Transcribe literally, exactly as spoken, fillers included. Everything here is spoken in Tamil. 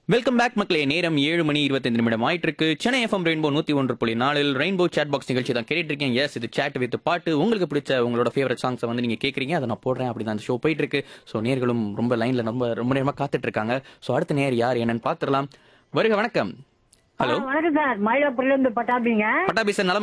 வெல்கம் பேக் மக்களே. நேரம் ஏழு மணி இருபத்தைந்து நிமிடம் ஆயிட்டு இருக்கு. சென்னை எஃப்எம் ரெயின்போ நூத்தி ஒன்று புள்ளி நாலில் ரெயின்போ சேட் பாக்ஸ் நிகழ்ச்சி தான் கேட்டுட்டு இருக்கேன். எஸ், இது சேட் வித் பாட்டு. உங்களுக்கு பிடிச்ச உங்களோட ஃபேவரட் சாங்ஸை வந்து நீங்க கேட்குறீங்க, அதை நான் போடுறேன். அப்படி தான் அந்த ஷோ போயிட்டு இருக்கு. ஸோ நேர்களும் ரொம்ப லைன்ல ரொம்ப ரொம்ப நேரமா காத்துட்டு இருக்காங்க. ஸோ அடுத்த நேர் யார் என்னன்னு பார்த்துடலாம். வருக, வணக்கம். ஹலோ, வணக்கம் சார், மயிலாப்பூர்ல இருந்து பட்டாபிங்க. பட்டாபி சார், நலமா